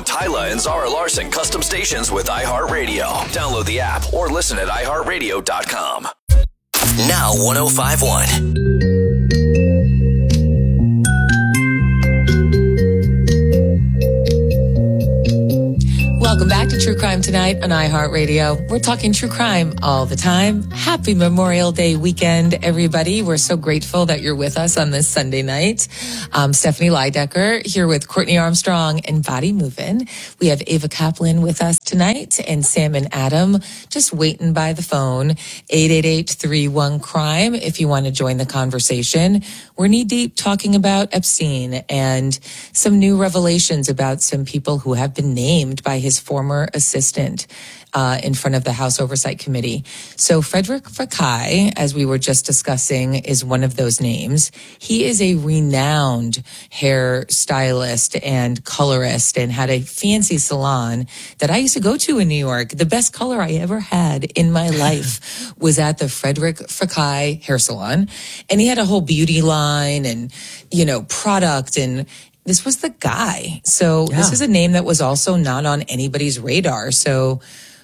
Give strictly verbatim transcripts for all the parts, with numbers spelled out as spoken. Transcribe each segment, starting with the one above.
Tyla and Zara Larson custom stations with iHeartRadio. Download the app or listen at i heart radio dot com. Now one oh five point one. Welcome back to True Crime Tonight on iHeartRadio. We're talking true crime all the time. Happy Memorial Day weekend, everybody. We're so grateful that you're with us on this Sunday night. Um, Stephanie Leidecker here with Courtney Armstrong and Body Movin'. We have Ava Kaplan with us tonight and Sam and Adam just waiting by the phone. eight eight eight, three one, crime if you want to join the conversation. We're knee deep talking about Epstein and some new revelations about some people who have been named by his former assistant uh, in front of the House Oversight Committee. So Frederick Fekkai, as we were just discussing, is one of those names. He is a renowned hair stylist and colorist and had a fancy salon that I used to go to in New York. The best color I ever had in my life was at the Frederick Fekkai hair salon. And he had a whole beauty line and, you know, product, and this was the guy. So yeah. This is a name that was also not on anybody's radar. So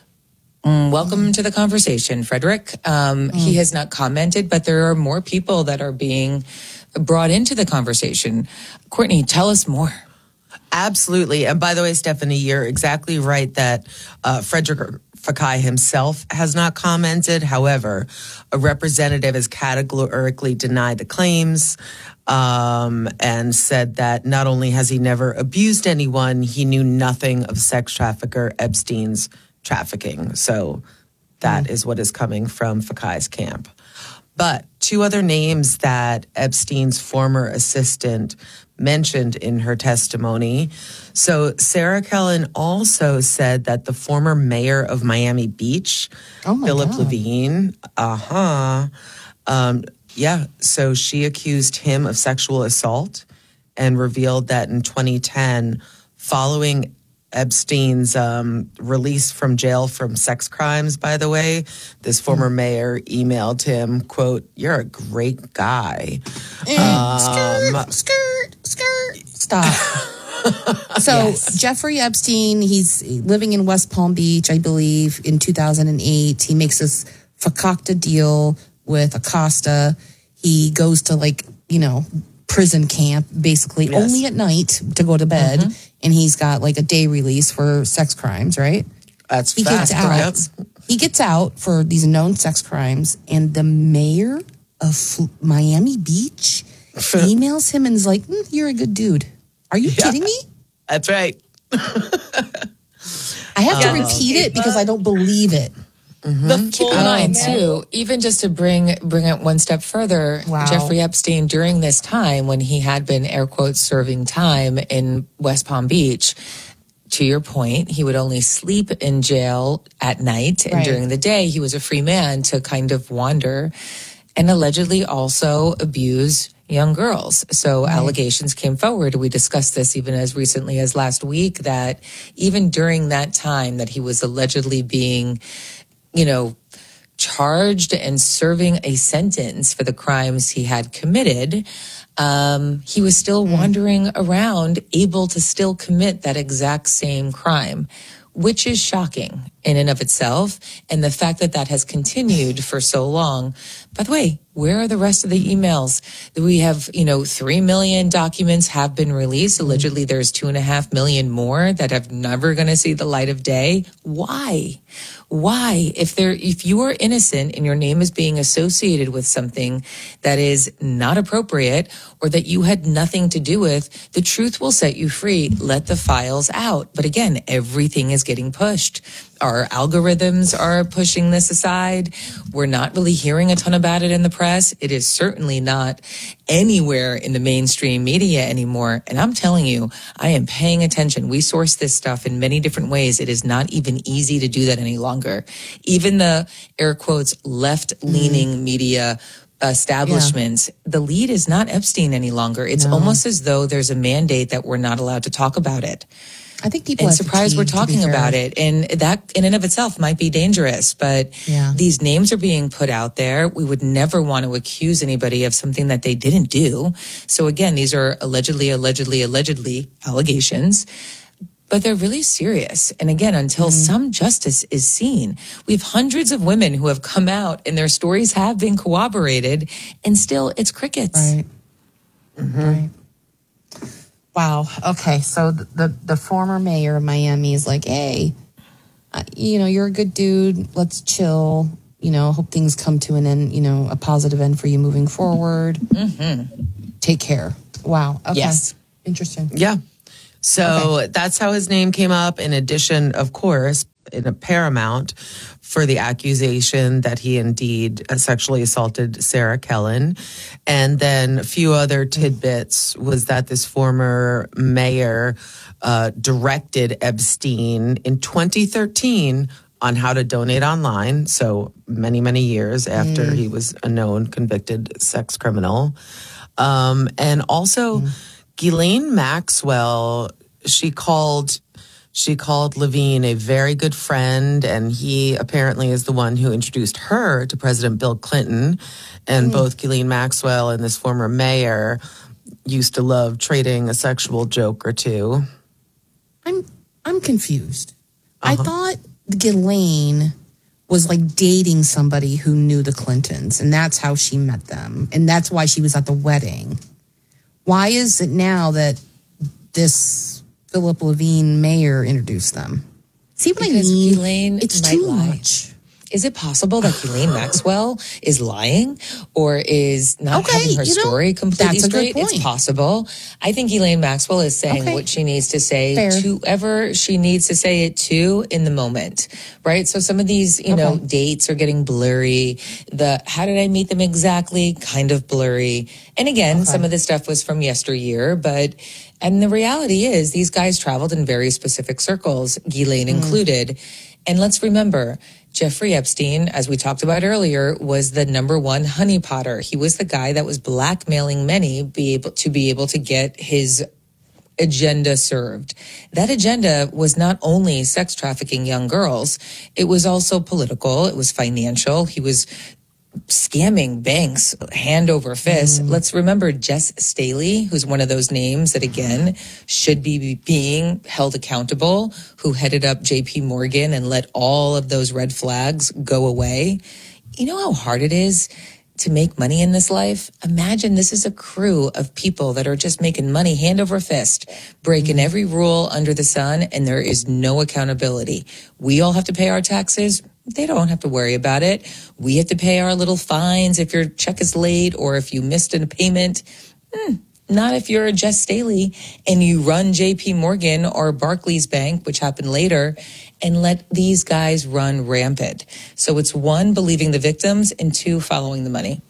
um, welcome mm. to the conversation, Frederick. Um, mm. He has not commented, but there are more people that are being brought into the conversation. Courtney, tell us more. Absolutely. And by the way, Stephanie, you're exactly right that uh, Frederick Fekkai himself has not commented. However, a representative has categorically denied the claims um, and said that not only has he never abused anyone, he knew nothing of sex trafficker Epstein's trafficking. So that mm. is what is coming from Fekkai's camp. But two other names that Epstein's former assistant mentioned in her testimony. So Sarah Kellen also said that the former mayor of Miami Beach, oh Philip God. Levine, uh-huh, um, yeah, so she accused him of sexual assault and revealed that in twenty ten, following Epstein's um, release from jail from sex crimes, by the way, this former mayor emailed him, quote, "You're a great guy." Mm, um, skirt, skirt, skirt. Stop. So yes. Jeffrey Epstein, he's living in West Palm Beach, I believe, in two thousand eight. He makes this fakakta deal with Acosta. He goes to, like, you know, prison camp, basically, yes. only at night to go to bed. Mm-hmm. And he's got like a day release for sex crimes, right? That's he fast, gets out. right? He gets out for these known sex crimes, and the mayor of Miami Beach emails him and is like, mm, "You're a good dude." Are you yeah, kidding me? That's right. I have to repeat it because I don't believe it. Mm-hmm. The keep in mind too, even just to bring bring it one step further, wow. Jeffrey Epstein, during this time when he had been air quotes serving time in West Palm Beach, to your point, he would only sleep in jail at night, and right. during the day he was a free man to kind of wander, and allegedly also abuse young girls. So right. allegations came forward. We discussed this even as recently as last week, that even during that time that he was allegedly being, you know, charged and serving a sentence for the crimes he had committed, um, he was still mm. wandering around, able to still commit that exact same crime, which is shocking in and of itself. And the fact that that has continued for so long. By the way, where are the rest of the emails? We have, you know, three million documents have been released. Allegedly, there's two and a half million more that have never going to see the light of day. Why? Why? If there, if you are innocent and your name is being associated with something that is not appropriate or that you had nothing to do with, the truth will set you free. Let the files out. But again, everything is getting pushed. Our algorithms are pushing this aside. We're not really hearing a ton about it in the press. It is certainly not anywhere in the mainstream media anymore. And I'm telling you, I am paying attention. We source this stuff in many different ways. It is not even easy to do that any longer. Even the air quotes left-leaning mm. media establishments, yeah. the lead is not Epstein any longer. It's no. almost as though there's a mandate that we're not allowed to talk about it. I think people and are surprised we're talking about it. And that in and of itself might be dangerous, but yeah. these names are being put out there. We would never want to accuse anybody of something that they didn't do. So again, these are allegedly, allegedly, allegedly allegations. but they're really serious. And again, until mm. some justice is seen, we have hundreds of women who have come out and their stories have been corroborated, and still it's crickets. Right. Mm-hmm. Right. Wow. Okay. So the, the, the former mayor of Miami is like, hey, uh, you know, you're a good dude. Let's chill. You know, hope things come to an end, you know, a positive end for you moving forward. Mm-hmm. Take care. Wow. Okay. Yes. Interesting. Yeah. So okay. that's how his name came up. In addition, of course, in a Paramount for the accusation that he indeed sexually assaulted Sarah Kellen. And then a few other tidbits was that this former mayor uh, directed Epstein in twenty thirteen on how to donate online. So many, many years after mm. he was a known convicted sex criminal. Um, and also mm. Ghislaine Maxwell, she called... She called Levine a very good friend, and he apparently is the one who introduced her to President Bill Clinton. And mm. both Ghislaine Maxwell and this former mayor used to love trading a sexual joke or two. I'm I'm confused. Uh-huh. I thought Ghislaine was like dating somebody who knew the Clintons, and that's how she met them, and that's why she was at the wedding. Why is it now that this Philip Levine mayor introduced them? See what because I mean? Ghislaine it's might too lie. much. Is it possible that Ghislaine Maxwell is lying or is not okay, having her you know, story completely that's a straight? good point. It's possible. I think Ghislaine Maxwell is saying okay. what she needs to say Fair. to whoever she needs to say it to in the moment, right? So some of these, you okay. know, dates are getting blurry. The how did I meet them exactly? Kind of blurry. And again, okay. some of this stuff was from yesteryear, but and the reality is these guys traveled in very specific circles, Ghislaine mm. included. And let's remember, Jeffrey Epstein, as we talked about earlier, was the number one honeypotter. He was the guy that was blackmailing many be able to be able to get his agenda served. That agenda was not only sex trafficking young girls, it was also political, it was financial. He was scamming banks hand over fist. Mm. Let's remember Jess Staley, who's one of those names that, again, should be being held accountable, who headed up J P Morgan and let all of those red flags go away. You know how hard it is to make money in this life? Imagine this is a crew of people that are just making money hand over fist, breaking mm. every rule under the sun, and there is no accountability. We all have to pay our taxes. They don't have to worry about it. We have to pay our little fines if your check is late or if you missed a payment. Hmm, not if you're a Jess Staley and you run J P Morgan or Barclays Bank, which happened later, and let these guys run rampant. So it's one, believing the victims, and two, following the money.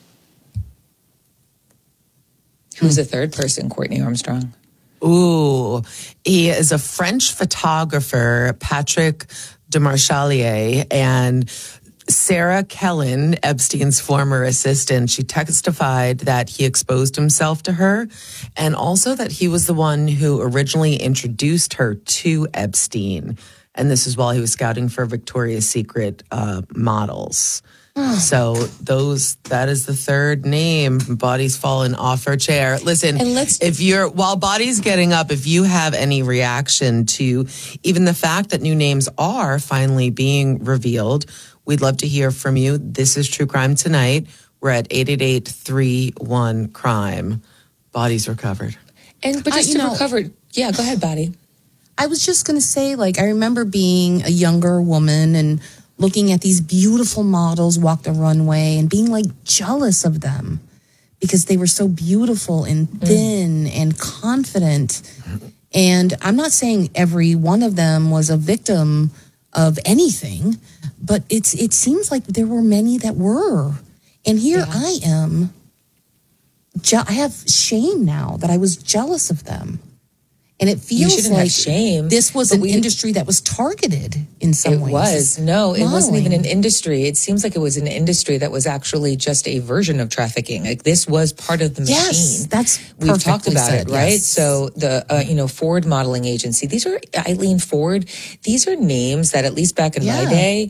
Who's the third person, Courtney Armstrong? Ooh, he is a French photographer, Patrick Demarchelier, and Sarah Kellen, Epstein's former assistant, she testified that he exposed himself to her and also that he was the one who originally introduced her to Epstein. And this is while he was scouting for Victoria's Secret uh, models. So those, that is the third name. Body's fallen off her chair. Listen, and let's, if you're, while Body's getting up, if you have any reaction to even the fact that new names are finally being revealed, we'd love to hear from you. This is True Crime Tonight. We're at eight eight eight, three one, crime. Body's recovered. And, but just uh, to know, recover, yeah, go ahead, Body. I was just going to say, like, I remember being a younger woman and looking at these beautiful models walk the runway and being like jealous of them because they were so beautiful and thin mm. and confident. And I'm not saying every one of them was a victim of anything, but it's it seems like there were many that were. And here yeah. I am. Je- I have shame now that I was jealous of them. And it feels like shame, this was an we, industry that was targeted in some it ways. It was. No, it wasn't even an industry. It seems like it was an industry that was actually just a version of trafficking. Like this was part of the machine. Yes, that's We've talked about said, it, right? Yes. So the, uh, you know, Ford Modeling Agency, these are Eileen Ford. These are names that at least back in yeah. my day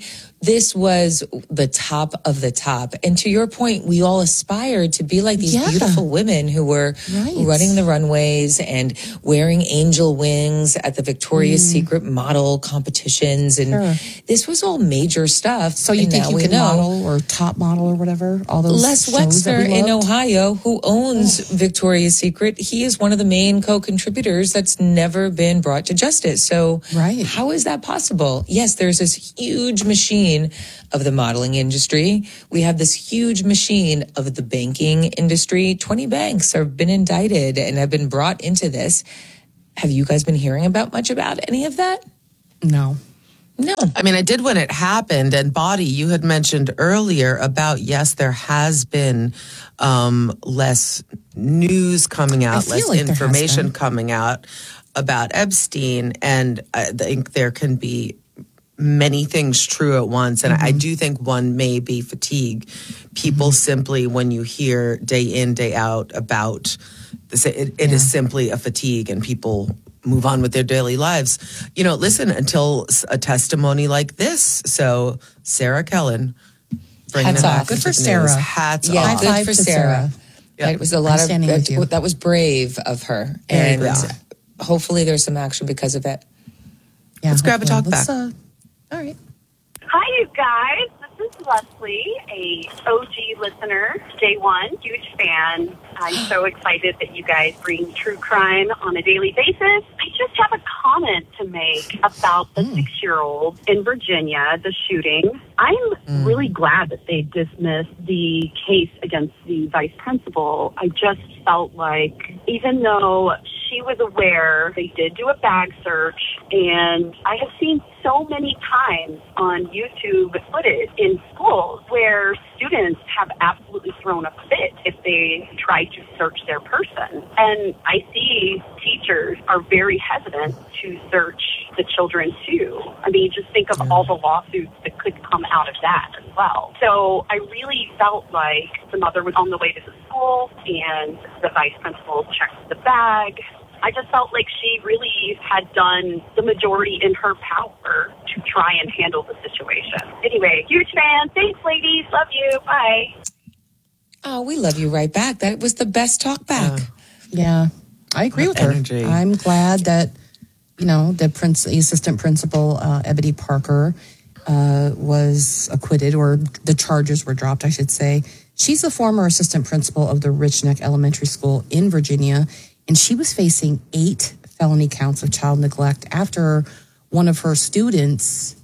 this was the top of the top. And to your point, we all aspired to be like these yeah. beautiful women who were right. running the runways and wearing angel wings at the Victoria's mm. Secret model competitions. And sure. this was all major stuff. So you and think you can know. model or top model or whatever? All those Les Wexner in Ohio, who owns oh. Victoria's Secret, he is one of the main co-contributors that's never been brought to justice. So right. how is that possible? Yes, there's this huge machine of the modeling industry. We have this huge machine of the banking industry. twenty banks have been indicted and have been brought into this. Have you guys been hearing about much about any of that? No. No. I mean, I did when it happened. And Body, you had mentioned earlier about, yes, there has been um, less news coming out, less like information coming out about Epstein. And I think there can be many things true at once. And mm-hmm. I do think one may be fatigue. People mm-hmm. simply, when you hear day in, day out about this, it, it yeah. is simply a fatigue and people move on with their daily lives. You know, listen until a testimony like this. So Sarah Kellen, bringing Hats it off. back Good for the Sarah. News. Hats yeah, off. good for Sarah. Sarah. Yep. It was a lot I'm of that, that was brave of her. Very and brave. hopefully there's some action because of it. Yeah, Let's grab a talk Let's, back. Uh, all right. Hi, you guys. This is Leslie, a O G listener, day one, huge fan. I'm so excited that you guys bring true crime on a daily basis. I just have a comment to make about the mm. six-year-old in Virginia, the shooting. I'm mm. really glad that they dismissed the case against the vice principal. I just felt like even though she was aware, they did do a bag search, and I have seen so many times on YouTube footage in schools where students have absolutely thrown a fit if they try to search their person. And I see teachers are very hesitant to search the children too. I mean, just think of all the lawsuits that could come out of that as well. So I really felt like the mother was on the way to the school and the vice principal checked the bag. I just felt like she really had done the majority in her power to try and handle the situation. Anyway, huge fan. Thanks, ladies. Love you. Bye. Oh, we love you right back. That was the best talk back. Uh, yeah, I agree with energy. her. I'm glad that, you know, the, prince, the assistant principal, uh, Ebony Parker, uh, was acquitted, or the charges were dropped, I should say. She's the former assistant principal of the Rich Neck Elementary School in Virginia, and she was facing eight felony counts of child neglect after one of her students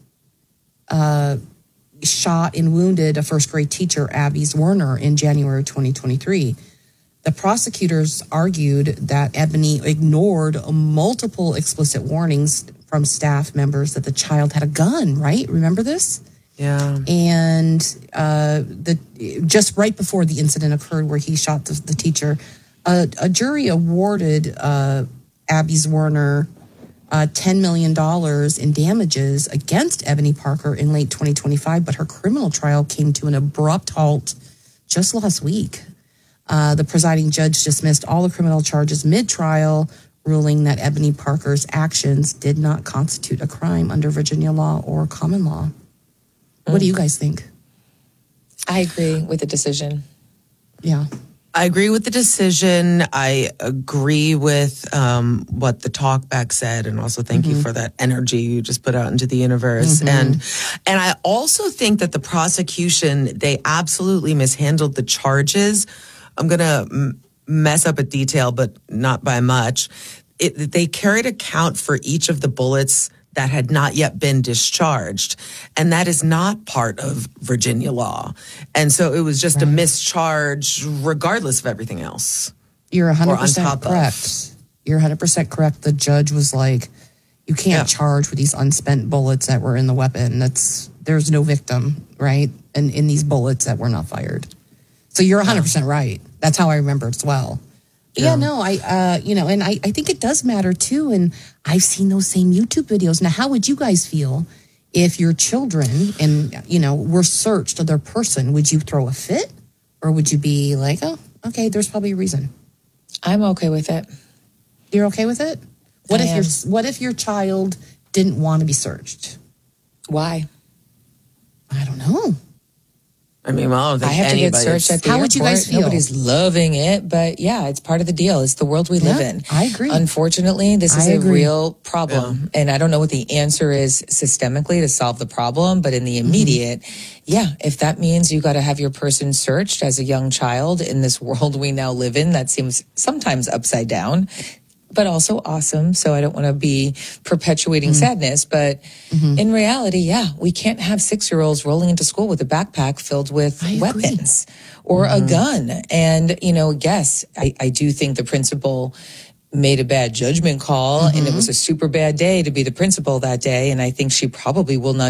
uh, shot and wounded a first grade teacher, Abby Zwerner, in January twenty twenty-three. The prosecutors argued that Ebony ignored multiple explicit warnings from staff members that the child had a gun, right? Remember this? Yeah. And uh, the just right before the incident occurred where he shot the, the teacher, a, a jury awarded uh, Abby Zwerner uh, ten million dollars in damages against Ebony Parker in late twenty twenty-five, but her criminal trial came to an abrupt halt just last week. Uh, the presiding judge dismissed all the criminal charges mid-trial, ruling that Ebony Parker's actions did not constitute a crime under Virginia law or common law. Mm. What do you guys think? I agree with the decision. Yeah. I agree with the decision. I agree with um, what the talkback said, and also thank mm-hmm. you for that energy you just put out into the universe. Mm-hmm. And and I also think that the prosecution, they absolutely mishandled the charges. I'm going to m- mess up a detail, but not by much. It, they carried a count for each of the bullets that had not yet been discharged. And that is not part of Virginia law. And so it was just right. a mischarge regardless of everything else. You're one hundred percent correct. Of. You're one hundred percent correct. The judge was like, you can't yeah. charge with these unspent bullets that were in the weapon. That's there's no victim, right? And in these bullets that were not fired. So you're one hundred percent yeah. right. That's how I remember it as well. Yeah, yeah no, I, uh, you know, and I, I think it does matter too. And I've seen those same YouTube videos. Now, how would you guys feel if your children and, you know, were searched of their person? Would you throw a fit, or would you be like, oh, okay, there's probably a reason? I'm okay with it. You're okay with it? What I if am. your What if your child didn't want to be searched? Why? I don't know. I mean, well, I don't think I have to get searched at the How airport. would you guys feel? Nobody's loving it, but yeah, it's part of the deal. It's the world we live Yeah, in. I agree. Unfortunately, this is I a agree. real problem. And I don't know what the answer is systemically to solve the problem, but in the immediate, mm-hmm. yeah, if that means you got to have your person searched as a young child in this world we now live in, that seems sometimes upside down, but also awesome. So I don't want to be perpetuating mm-hmm. sadness, but mm-hmm. in reality, yeah, we can't have six-year-olds rolling into school with a backpack filled with I weapons or mm-hmm. a gun. And, you know, yes, I, I do think the principal made a bad judgment call mm-hmm. and it was a super bad day to be the principal that day. And I think she probably will not